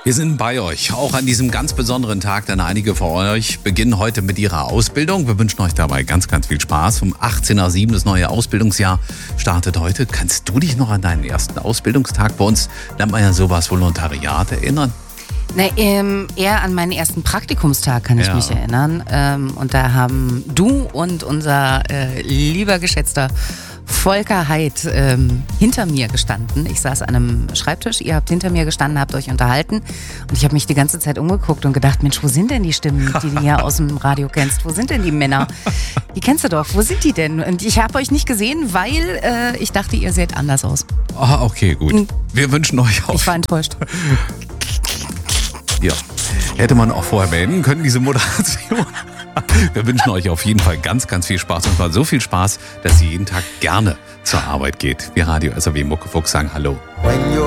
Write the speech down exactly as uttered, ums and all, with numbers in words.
Wir sind bei euch, auch an diesem ganz besonderen Tag, denn einige von euch beginnen heute mit ihrer Ausbildung. Wir wünschen euch dabei ganz, ganz viel Spaß. Um achtzehn nach sieben das neue Ausbildungsjahr startet heute. Kannst du dich noch an deinen ersten Ausbildungstag? Bei uns nennt man ja sowas Volontariat erinnern. Na, ähm, eher an meinen ersten Praktikumstag kann ich Ja. mich erinnern. Ähm, und da haben du und unser äh, lieber geschätzter Volker Heid ähm, hinter mir gestanden. Ich saß an einem Schreibtisch, ihr habt hinter mir gestanden, habt euch unterhalten. Und ich habe mich die ganze Zeit umgeguckt und gedacht, Mensch, wo sind denn die Stimmen, die du hier aus dem Radio kennst? Wo sind denn die Männer? Die kennst du doch, wo sind die denn? Und ich habe euch nicht gesehen, weil äh, ich dachte, ihr seht anders aus. Ah, okay, gut. Wir wünschen euch Ich auch. war enttäuscht. Ja. Hätte man auch vorher melden können, diese Moderation. Wir wünschen euch auf jeden Fall ganz, ganz viel Spaß. Und zwar so viel Spaß, dass ihr jeden Tag gerne zur Arbeit geht. Wir Radio S R W Muckefuchs sagen Hallo. When you're